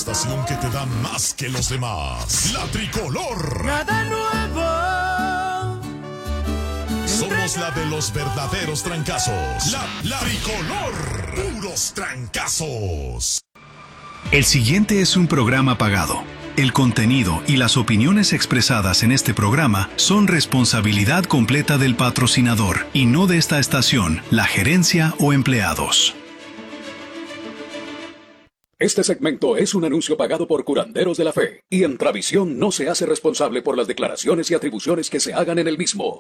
estación que te da más que los demás. La Tricolor. Nada nuevo. Somos la de los verdaderos trancazos. La Tricolor. Puros trancazos. El siguiente es un programa pagado. El contenido y las opiniones expresadas en este programa son responsabilidad completa del patrocinador y no de esta estación, la gerencia o empleados. Este segmento es un anuncio pagado por Curanderos de la Fe y Entravisión no se hace responsable por las declaraciones y atribuciones que se hagan en el mismo.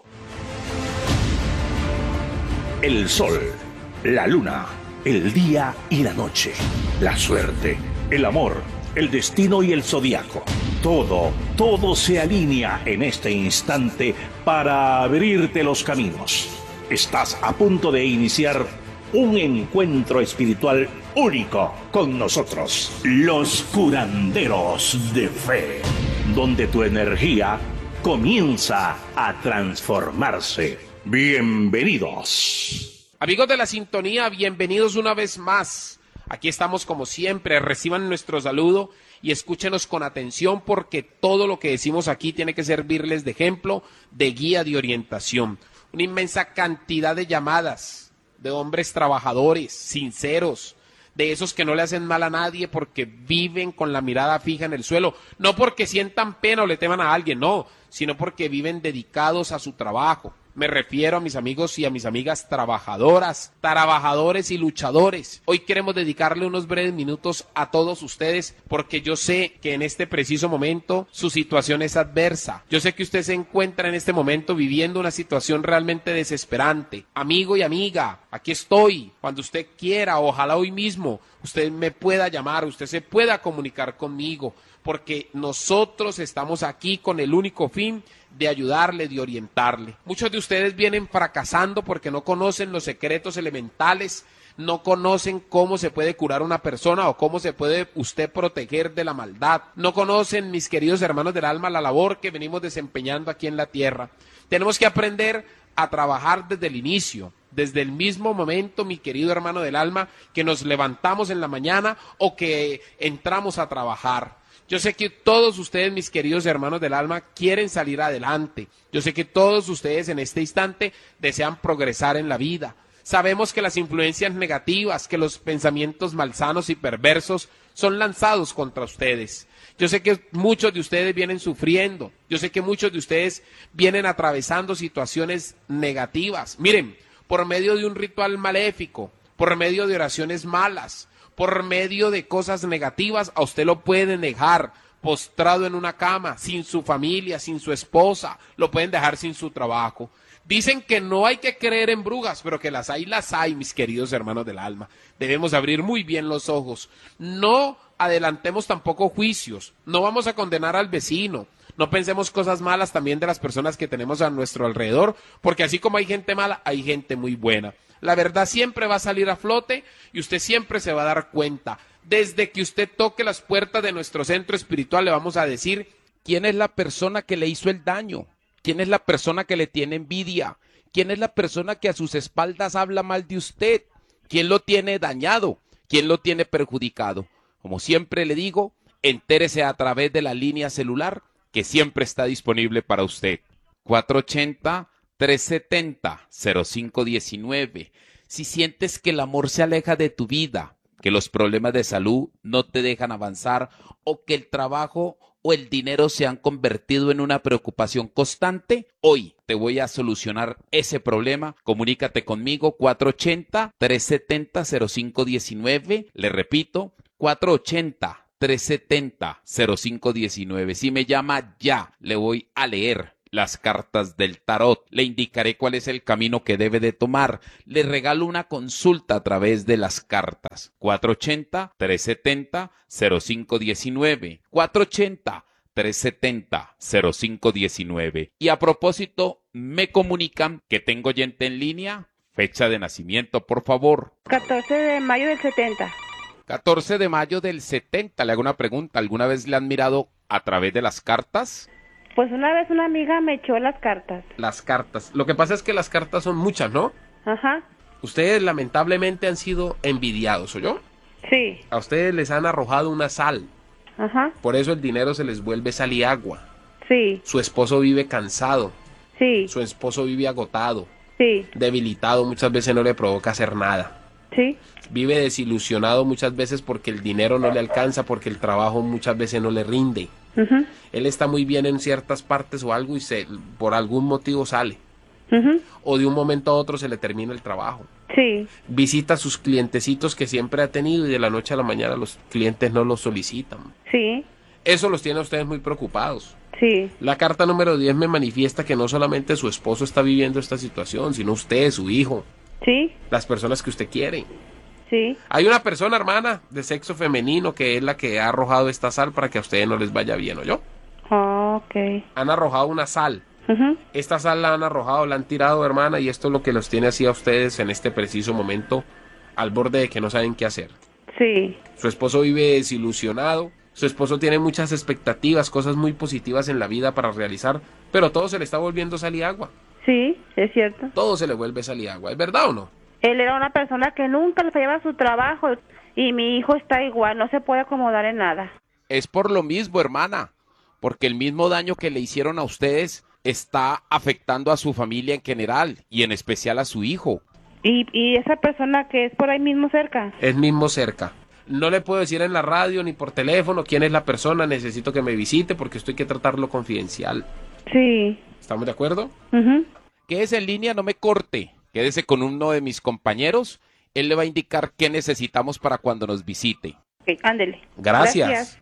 El sol, la luna, el día y la noche, la suerte, el amor, el destino y el zodiaco. Todo se alinea en este instante para abrirte los caminos. Estás a punto de iniciar un encuentro espiritual único con nosotros, los Curanderos de Fe, donde tu energía comienza a transformarse. Bienvenidos. Amigos de la sintonía, bienvenidos una vez más. Aquí estamos como siempre, reciban nuestro saludo y escúchenos con atención porque todo lo que decimos aquí tiene que servirles de ejemplo, de guía, de orientación. Una inmensa cantidad de llamadas de hombres trabajadores, sinceros, de esos que no le hacen mal a nadie porque viven con la mirada fija en el suelo, no porque sientan pena o le teman a alguien, no, sino porque viven dedicados a su trabajo. Me refiero a mis amigos y a mis amigas trabajadoras, trabajadores y luchadores. Hoy queremos dedicarle unos breves minutos a todos ustedes porque yo sé que en este preciso momento su situación es adversa. Yo sé que usted se encuentra en este momento viviendo una situación realmente desesperante. Amigo y amiga, aquí estoy. Cuando usted quiera, ojalá hoy mismo, usted me pueda llamar, usted se pueda comunicar conmigo, porque nosotros estamos aquí con el único fin de ayudarle, de orientarle. Muchos de ustedes vienen fracasando porque no conocen los secretos elementales, no conocen cómo se puede curar una persona o cómo se puede usted proteger de la maldad. No conocen, mis queridos hermanos del alma, la labor que venimos desempeñando aquí en la tierra. Tenemos que aprender a trabajar desde el inicio, desde el mismo momento, mi querido hermano del alma, que nos levantamos en la mañana o que entramos a trabajar. Yo sé que todos ustedes, mis queridos hermanos del alma, quieren salir adelante. Yo sé que todos ustedes en este instante desean progresar en la vida. Sabemos que las influencias negativas, que los pensamientos malsanos y perversos son lanzados contra ustedes. Yo sé que muchos de ustedes vienen sufriendo. Yo sé que muchos de ustedes vienen atravesando situaciones negativas. Miren, por medio de un ritual maléfico, por medio de oraciones malas, por medio de cosas negativas, a usted lo pueden dejar postrado en una cama, sin su familia, sin su esposa, lo pueden dejar sin su trabajo. Dicen que no hay que creer en brujas, pero que las hay, mis queridos hermanos del alma. Debemos abrir muy bien los ojos. No adelantemos tampoco juicios, no vamos a condenar al vecino. No pensemos cosas malas también de las personas que tenemos a nuestro alrededor, porque así como hay gente mala, hay gente muy buena. La verdad siempre va a salir a flote y usted siempre se va a dar cuenta. Desde que usted toque las puertas de nuestro centro espiritual le vamos a decir quién es la persona que le hizo el daño, quién es la persona que le tiene envidia, quién es la persona que a sus espaldas habla mal de usted, quién lo tiene dañado, quién lo tiene perjudicado. Como siempre le digo, entérese a través de la línea celular que siempre está disponible para usted. 480-370-0519. Si sientes que el amor se aleja de tu vida, que los problemas de salud no te dejan avanzar o que el trabajo o el dinero se han convertido en una preocupación constante, hoy te voy a solucionar ese problema. Comunícate conmigo 480-370-0519. Le repito, 480-370-0519. Si me llama ya, le voy a leer las cartas del tarot, le indicaré cuál es el camino que debe de tomar, le regalo una consulta a través de las cartas. 480-370-0519, 480-370-0519. Y a propósito, me comunican que tengo oyente en línea. Fecha de nacimiento, por favor. 14 de mayo del 70. 14 de mayo del 70. Le hago una pregunta. ¿Alguna vez le han mirado a través de las cartas? Pues una vez una amiga me echó las cartas. Las cartas. Lo que pasa es que las cartas son muchas, ¿no? Ajá. Ustedes lamentablemente han sido envidiados, ¿oyó? Sí. A ustedes les han arrojado una sal. Ajá. Por eso el dinero se les vuelve sal y agua. Sí, Su esposo vive cansado, sí, su esposo vive agotado, sí, debilitado, muchas veces no le provoca hacer nada. sí, Vive desilusionado muchas veces porque el dinero no le alcanza, porque el trabajo muchas veces no le rinde. ujú, Él está muy bien en ciertas partes o algo y por algún motivo sale. ujú, O de un momento a otro se le termina el trabajo. sí, Visita a sus clientecitos que siempre ha tenido y de la noche a la mañana los clientes no los solicitan. sí, Eso los tiene a ustedes muy preocupados. sí, La carta número 10 me manifiesta que no solamente su esposo está viviendo esta situación, sino usted, su hijo, sí, las personas que usted quiere. sí, Hay una persona, hermana, de sexo femenino que es la que ha arrojado esta sal para que a ustedes no les vaya bien, ¿oyó? ok, Han arrojado una sal. ujú, Esta sal la han arrojado, la han tirado, hermana, y esto es lo que los tiene así a ustedes en este preciso momento, al borde de que no saben qué hacer. sí, Su esposo vive desilusionado, su esposo tiene muchas expectativas, cosas muy positivas en la vida para realizar, pero todo se le está volviendo sal y agua. sí, es cierto. Todo se le vuelve sal y agua, ¿es verdad o no? Él era una persona que nunca le fallaba su trabajo y mi hijo está igual, no se puede acomodar en nada. Es por lo mismo, hermana, porque el mismo daño que le hicieron a ustedes está afectando a su familia en general y en especial a su hijo. Y esa persona que es por ahí mismo cerca. Es mismo cerca. No le puedo decir en la radio ni por teléfono quién es la persona, necesito que me visite porque esto hay que tratarlo confidencial. Sí, ¿Estamos de acuerdo? ujú, Quédese en línea, no me corte. Quédese con uno de mis compañeros. Él le va a indicar qué necesitamos para cuando nos visite. ok, ándele. Gracias.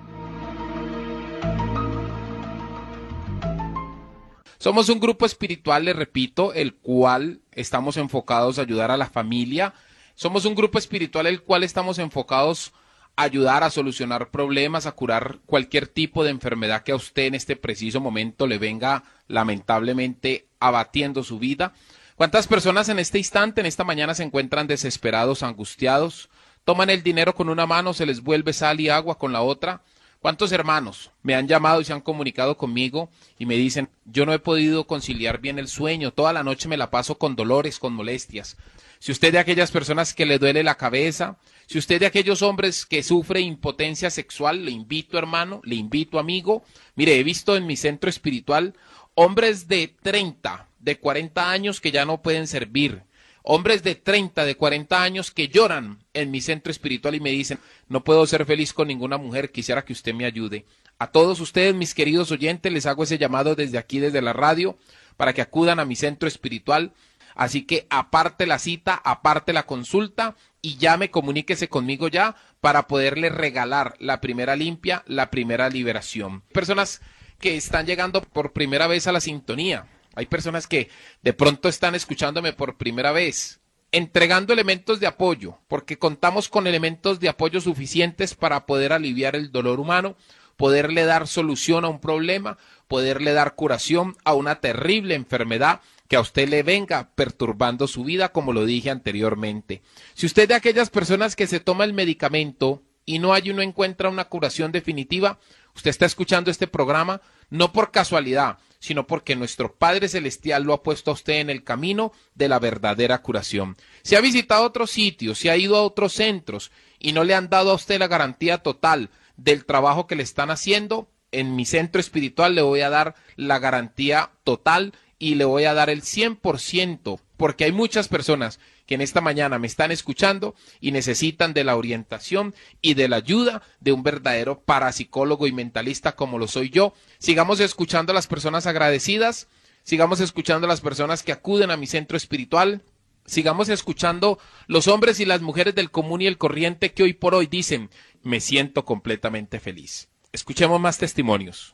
Somos un grupo espiritual, le repito, el cual estamos enfocados a ayudar a la familia. Somos un grupo espiritual el cual estamos enfocados a ayudar a solucionar problemas, a curar cualquier tipo de enfermedad que a usted en este preciso momento le venga lamentablemente abatiendo su vida. ¿Cuántas personas en este instante, en esta mañana, se encuentran desesperados, angustiados? Toman el dinero con una mano, se les vuelve sal y agua con la otra. ¿Cuántos hermanos me han llamado y se han comunicado conmigo y me dicen, yo no he podido conciliar bien el sueño, toda la noche me la paso con dolores, con molestias? Si usted de aquellas personas que le duele la cabeza, si usted de aquellos hombres que sufre impotencia sexual, le invito, hermano, le invito, amigo. Mire, he visto en mi centro espiritual hombres de 30, de 40 años que ya no pueden servir. Hombres de 30, de 40 años que lloran en mi centro espiritual y me dicen, no puedo ser feliz con ninguna mujer, quisiera que usted me ayude. A todos ustedes, mis queridos oyentes, les hago ese llamado desde aquí, desde la radio, para que acudan a mi centro espiritual. Así que aparte la cita, aparte la consulta y llame, comuníquese conmigo ya para poderle regalar la primera limpia, la primera liberación. Personas que están llegando por primera vez a la sintonía. Hay personas que de pronto están escuchándome por primera vez, entregando elementos de apoyo, porque contamos con elementos de apoyo suficientes para poder aliviar el dolor humano, poderle dar solución a un problema, poderle dar curación a una terrible enfermedad que a usted le venga perturbando su vida, como lo dije anteriormente. Si usted de aquellas personas que se toma el medicamento y no hay uno encuentra una curación definitiva, usted está escuchando este programa no por casualidad, sino porque nuestro Padre Celestial lo ha puesto a usted en el camino de la verdadera curación. Si ha visitado otros sitios, si ha ido a otros centros y no le han dado a usted la garantía total del trabajo que le están haciendo, en mi centro espiritual le voy a dar la garantía total y le voy a dar el 100%, porque hay muchas personas que en esta mañana me están escuchando y necesitan de la orientación y de la ayuda de un verdadero parapsicólogo y mentalista como lo soy yo. Sigamos escuchando a las personas agradecidas, sigamos escuchando a las personas que acuden a mi centro espiritual, sigamos escuchando los hombres y las mujeres del común y el corriente que hoy por hoy dicen, me siento completamente feliz. Escuchemos más testimonios.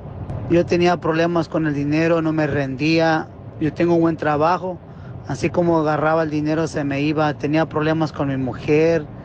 Yo tenía problemas con el dinero, no me rendía, yo tengo un buen trabajo, así como agarraba el dinero se me iba, tenía problemas con mi mujer,